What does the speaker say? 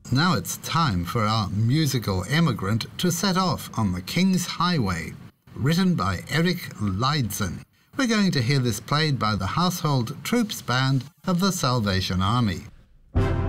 Now it's time for our musical emigrant to set off on the King's Highway, written by Eric Leidzén. We're going to hear this played by the Household Troops Band of the Salvation Army.